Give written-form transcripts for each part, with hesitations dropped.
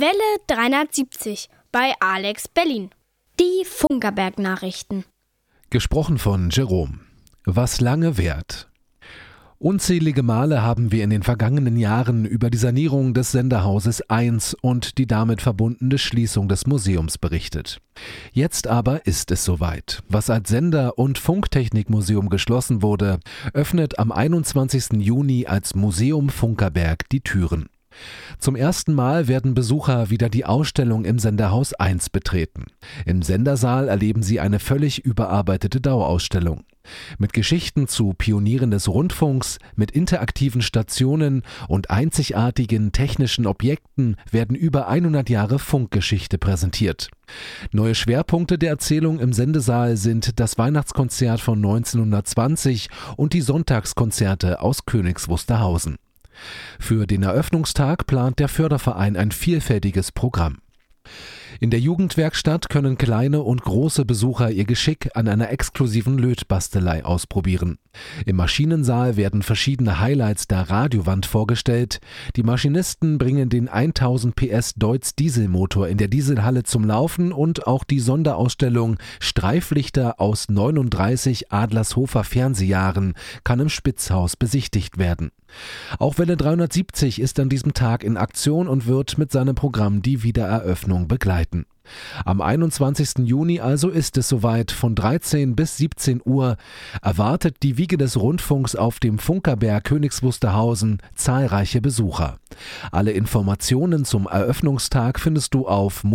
Welle 370 bei Alex Berlin. Die Funkerberg-Nachrichten. Gesprochen von Jerome. Was lange währt. Unzählige Male haben wir in den vergangenen Jahren über die Sanierung des Senderhauses 1 und die damit verbundene Schließung des Museums berichtet. Jetzt aber ist es soweit. Was als Sender- und Funktechnikmuseum geschlossen wurde, öffnet am 21. Juni als Museum Funkerberg die Türen. Zum ersten Mal werden Besucher wieder die Ausstellung im Senderhaus 1 betreten. Im Sendersaal erleben sie eine völlig überarbeitete Dauerausstellung. Mit Geschichten zu Pionieren des Rundfunks, mit interaktiven Stationen und einzigartigen technischen Objekten werden über 100 Jahre Funkgeschichte präsentiert. Neue Schwerpunkte der Erzählung im Sendesaal sind das Weihnachtskonzert von 1920 und die Sonntagskonzerte aus Königs Wusterhausen. Für den Eröffnungstag plant der Förderverein ein vielfältiges Programm. In der Jugendwerkstatt können kleine und große Besucher ihr Geschick an einer exklusiven Lötbastelei ausprobieren. Im Maschinensaal werden verschiedene Highlights der Radiowand vorgestellt. Die Maschinisten bringen den 1000 PS Deutz Dieselmotor in der Dieselhalle zum Laufen und auch die Sonderausstellung Streiflichter aus 39 Adlershofer Fernsehjahren kann im Spitzhaus besichtigt werden. Auch Welle 370 ist an diesem Tag in Aktion und wird mit seinem Programm die Wiedereröffnung begleiten. Am 21. Juni also ist es soweit. Von 13 bis 17 Uhr erwartet die Wiege des Rundfunks auf dem Funkerberg Königs Wusterhausen zahlreiche Besucher. Alle Informationen zum Eröffnungstag findest du auf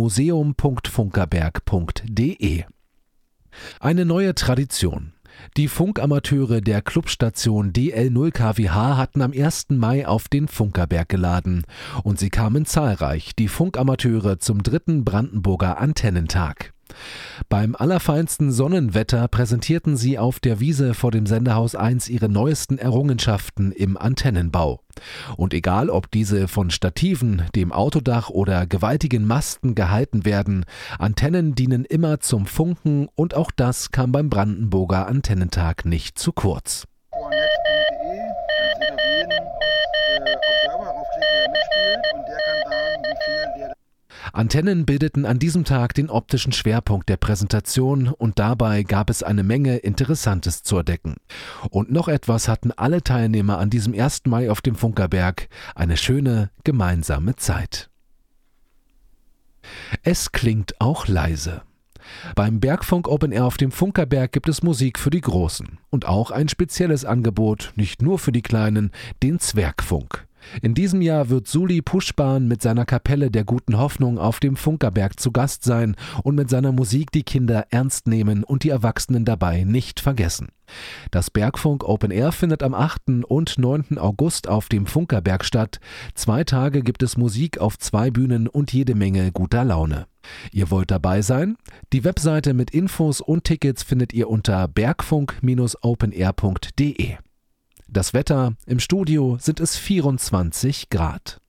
museum.funkerberg.de. Eine neue Tradition. Die Funkamateure der Clubstation DL0KWH hatten am 1. Mai auf den Funkerberg geladen. Und sie kamen zahlreich, die Funkamateure, zum 3. Brandenburger Antennentag. Beim allerfeinsten Sonnenwetter präsentierten sie auf der Wiese vor dem Senderhaus 1 ihre neuesten Errungenschaften im Antennenbau. Und egal, ob diese von Stativen, dem Autodach oder gewaltigen Masten gehalten werden, Antennen dienen immer zum Funken und auch das kam beim Brandenburger Antennentag nicht zu kurz. Antennen bildeten an diesem Tag den optischen Schwerpunkt der Präsentation und dabei gab es eine Menge Interessantes zu entdecken. Und noch etwas hatten alle Teilnehmer an diesem 1. Mai auf dem Funkerberg: eine schöne gemeinsame Zeit. Es klingt auch leise. Beim Bergfunk Open Air auf dem Funkerberg gibt es Musik für die Großen und auch ein spezielles Angebot, nicht nur für die Kleinen, den Zwergfunk. In diesem Jahr wird Suli Puschban mit seiner Kapelle der Guten Hoffnung auf dem Funkerberg zu Gast sein und mit seiner Musik die Kinder ernst nehmen und die Erwachsenen dabei nicht vergessen. Das Bergfunk Open Air findet am 8. und 9. August auf dem Funkerberg statt. 2 Tage gibt es Musik auf 2 Bühnen und jede Menge guter Laune. Ihr wollt dabei sein? Die Webseite mit Infos und Tickets findet ihr unter bergfunk-openair.de. Das Wetter: im Studio sind es 24 Grad.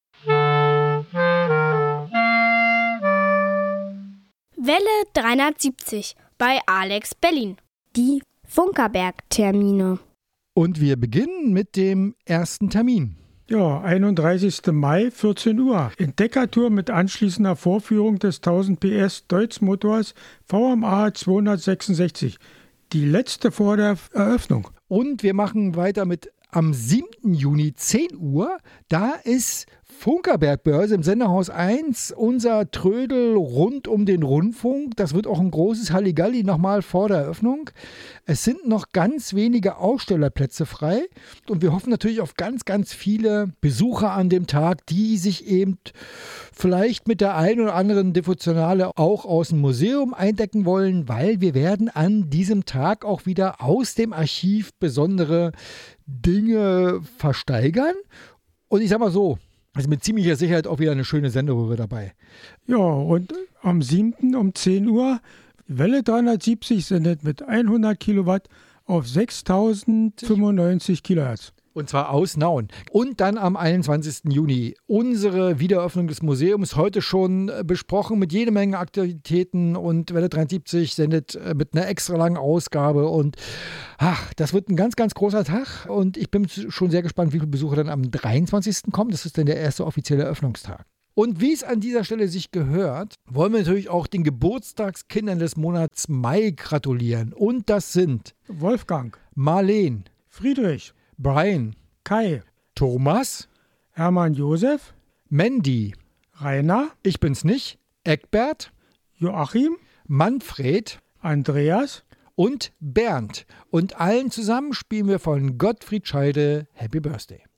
Welle 370 bei Alex Berlin. Die Funkerberg-Termine. Und wir beginnen mit dem ersten Termin. Ja, 31. Mai, 14 Uhr. Entdeckertour mit anschließender Vorführung des 1000 PS Deutz-Motors VMA 266. Die letzte vor der Eröffnung. Und wir machen weiter mit am 7. Juni, 10 Uhr. Da ist Funkerberg-Börse im Senderhaus 1, unser Trödel rund um den Rundfunk. Das wird auch ein großes Halligalli nochmal vor der Eröffnung. Es sind noch ganz wenige Ausstellerplätze frei und wir hoffen natürlich auf ganz, ganz viele Besucher an dem Tag, die sich eben vielleicht mit der einen oder anderen Devotionale auch aus dem Museum eindecken wollen, weil wir werden an diesem Tag auch wieder aus dem Archiv besondere Dinge versteigern. Und ich sag mal so, also mit ziemlicher Sicherheit auch wieder eine schöne Senderöhre dabei. Ja, und am 7. um 10 Uhr Welle 370 sendet mit 100 Kilowatt auf 6095 Kilohertz. Und zwar aus Nauen. Und dann am 21. Juni unsere Wiedereröffnung des Museums, heute schon besprochen mit jede Menge Aktivitäten, und Welle 73 sendet mit einer extra langen Ausgabe und das wird ein ganz, ganz großer Tag und ich bin schon sehr gespannt, wie viele Besucher dann am 23. kommen. Das ist dann der erste offizielle Eröffnungstag. Und wie es an dieser Stelle sich gehört, wollen wir natürlich auch den Geburtstagskindern des Monats Mai gratulieren. Und das sind Wolfgang, Marleen, Friedrich, Brian, Kai, Thomas, Hermann Josef, Mandy, Rainer, ich bin's nicht, Eckbert, Joachim, Manfred Andreas und Bernd. Und allen zusammen spielen wir von Gottfried Scheide Happy Birthday.